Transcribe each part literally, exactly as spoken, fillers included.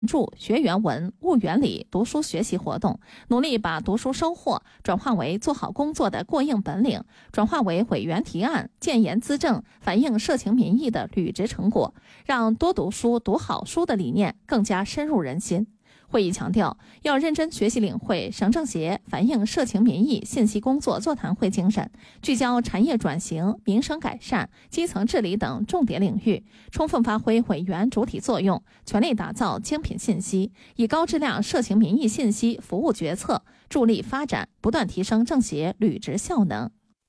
助学原文、悟原理读书学习活动，努力把读书收获转化为做好工作的过硬本领，转化为委员提案、建言资政、反映社情民意的履职成果，让多读书、读好书的理念更加深入人心。会议强调，要认真学习领会省政协反映社情民意信息工作座谈会精神，聚焦产业转型、民生改善、基层治理等重点领域，充分发挥委员主体作用，全力打造精品信息，以高质量社情民意信息服务决策，助力发展，不断提升政协履职效能。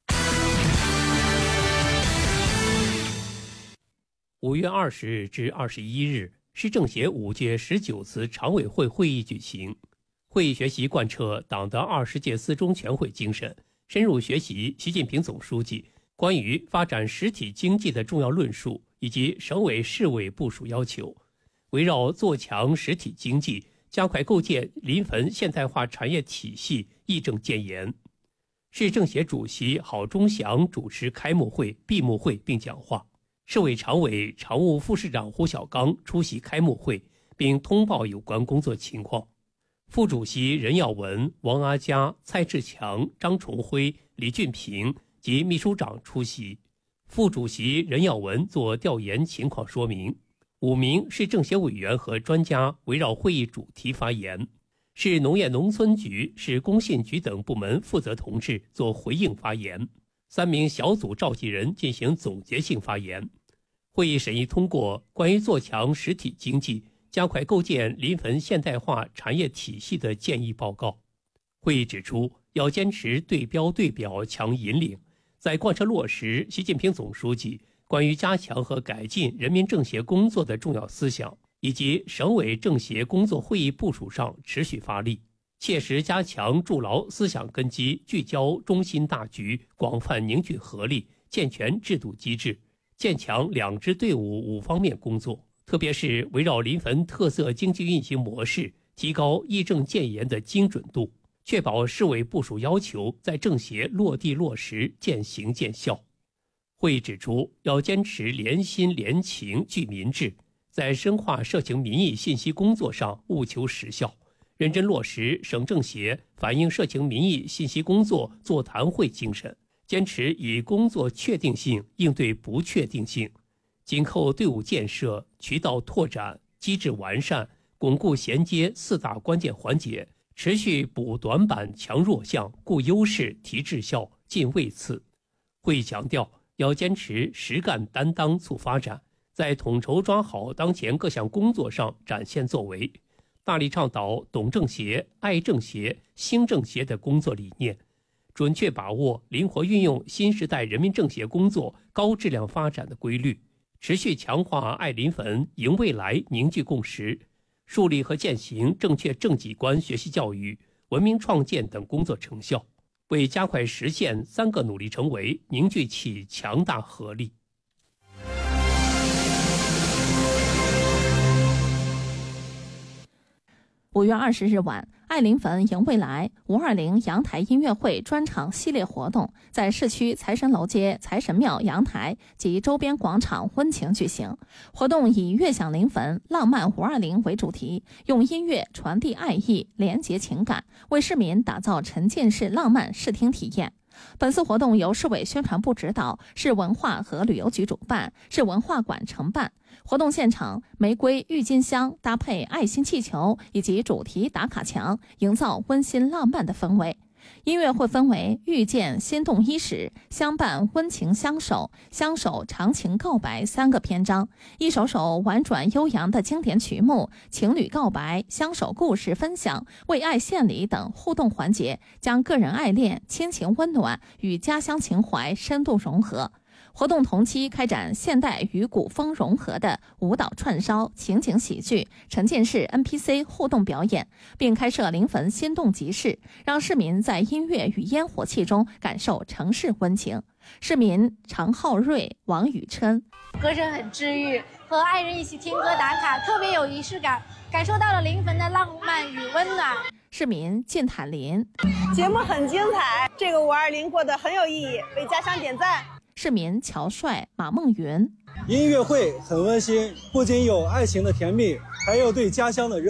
五月二十日至二十一日，市政协五届十九次常委会会议举行。会议学习贯彻党的二十届四中全会精神，深入学习习近平总书记关于发展实体经济的重要论述以及省委市委部署要求，围绕做强实体经济、加快构建临汾现代化产业体系议政建言。市政协主席郝忠祥主持开幕会、闭幕会并讲话。市委常委、常务副市长胡小刚出席开幕会，并通报有关工作情况。副主席任耀文、王阿佳、蔡志强、张崇辉、李俊平及秘书长出席。副主席任耀文做调研情况说明。五名市政协委员和专家围绕会议主题发言。市农业农村局、市工信局等部门负责同志做回应发言。三名小组召集人进行总结性发言。会议审议通过关于做强实体经济、加快构建临汾现代化产业体系的建议报告。会议指出，要坚持对标对表强引领，在贯彻落实习近平总书记关于加强和改进人民政协工作的重要思想，以及省委政协工作会议部署上持续发力，切实加强筑牢思想根基，聚焦中心大局，广泛凝聚合力，健全制度机制，建强两支队伍五方面工作，特别是围绕临汾特色经济运行模式，提高议政建言的精准度，确保市委部署要求在政协落地落实、见行见效。会议指出，要坚持联心联情聚民智，在深化社情民意信息工作上务求实效，认真落实省政协反映社情民意信息工作座谈会精神，坚持以工作确定性应对不确定性，紧扣队伍建设、渠道拓展、机制完善、巩固衔接四大关键环节，持续补短板、强弱项、固优势、提质效、进位次。会议强调，要坚持实干担当促发展，在统筹抓好当前各项工作上展现作为，大力倡导懂政协、爱政协、兴政协的工作理念，准确把握、灵活运用新时代人民政协工作高质量发展的规律，持续强化爱临汾、赢未来凝聚共识，树立和践行正确政绩观学习教育、文明创建等工作成效，为加快实现三个努力成为凝聚起强大合力。 五月二十日晚，爱临汾赢未来五二零阳台音乐会专场系列活动在市区财神楼街财神庙阳台及周边广场温情举行。活动以悦享临汾、浪漫五二零为主题，用音乐传递爱意、连结情感，为市民打造沉浸式浪漫视听体验。本次活动由市委宣传部指导，市文化和旅游局主办，市文化馆承办。活动现场，玫瑰郁金香搭配爱心气球以及主题打卡墙，营造温馨浪漫的氛围。音乐会分为遇见心动伊始、相伴温情相守、相守长情告白三个篇章，一首首婉转悠扬的经典曲目、情侣告白、相守故事分享、为爱献礼等互动环节，将个人爱恋、亲情温暖与家乡情怀深度融合。活动同期开展现代与古风融合的舞蹈串烧、情景喜剧、沉浸式 N P C 互动表演，并开设临汾心动集市，让市民在音乐与烟火气中感受城市温情。市民常浩瑞、王宇琛， 歌声很治愈，和爱人一起听歌打卡，特别有仪式感，感受到了临汾的浪漫与温暖。 市民靳坦林， 节目很精彩，这个五二零过得很有意义，为家乡点赞。 市民乔帅、马梦云， 音乐会很温馨，不仅有爱情的甜蜜，还有对家乡的热。